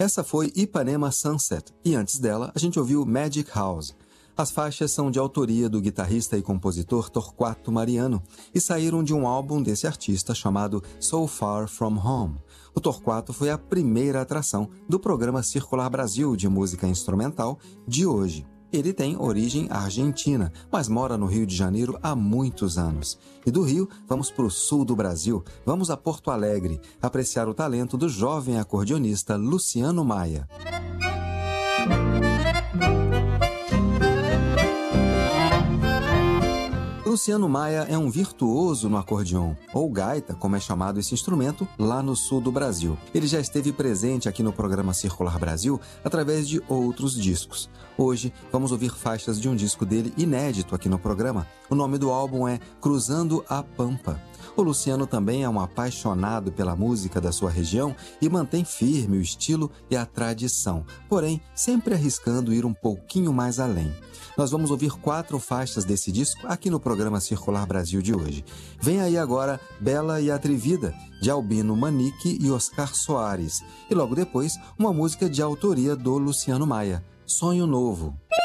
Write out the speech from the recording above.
Essa foi Ipanema Sunset e antes dela a gente ouviu Magic House. As faixas são de autoria do guitarrista e compositor Torquato Mariano e saíram de um álbum desse artista chamado So Far From Home. O Torquato foi a primeira atração do programa Circular Brasil de música instrumental de hoje. Ele tem origem argentina, mas mora no Rio de Janeiro há muitos anos. E do Rio, vamos para o sul do Brasil, vamos a Porto Alegre, apreciar o talento do jovem acordeonista Luciano Maia. Luciano Maia é um virtuoso no acordeon, ou gaita, como é chamado esse instrumento, lá no sul do Brasil. Ele já esteve presente aqui no programa Circular Brasil através de outros discos. Hoje, vamos ouvir faixas de um disco dele inédito aqui no programa. O nome do álbum é Cruzando a Pampa. O Luciano também é um apaixonado pela música da sua região e mantém firme o estilo e a tradição, porém sempre arriscando ir um pouquinho mais além. Nós vamos ouvir 4 faixas desse disco aqui no programa Circular Brasil de hoje. Vem aí agora Bela e Atrevida, de Albino Manique e Oscar Soares. E logo depois, uma música de autoria do Luciano Maia, Sonho Novo.